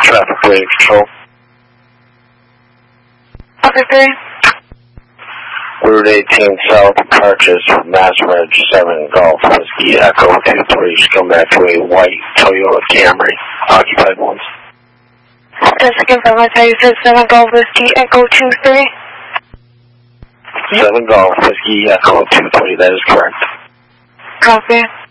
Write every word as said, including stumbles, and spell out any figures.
traffic radio control. Okay, three. Route eighteen South, purchase, Mass Reg seven Golf Whiskey Echo two three. Just come back to a white Toyota Camry, occupied ones. Just to confirm, I tell you said seven Golf Whiskey Echo two three. seven Golf Whiskey Echo two three, that is correct. Copy.